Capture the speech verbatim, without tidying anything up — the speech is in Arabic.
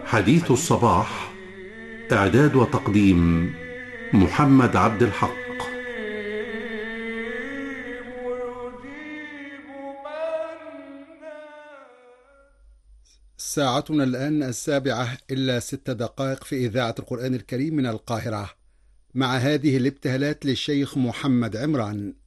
حديث الصباح. إعداد وتقديم محمد عبد الحق. ساعتنا الآن السابعة إلا ست دقائق في إذاعة القرآن الكريم من القاهرة، مع هذه الابتهالات للشيخ محمد عمران.